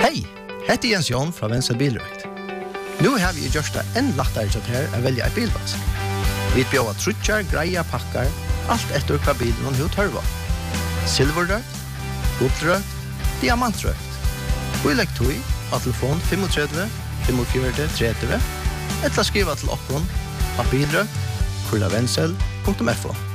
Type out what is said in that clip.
Hei, hette Jens Jon fra Venstre Bilrøkt. Nå har vi gjort det enn lettere til her å velge en bilvask. Vi bjør trutjar, greia pakkar, alt etter hva bilen hun tørver. Silverrøkt, guldrøkt, diamantrøkt. Vi legger tog av telefon 35 45 30 eller skriva til okkon av bilrøkt.kurlavensel.fo.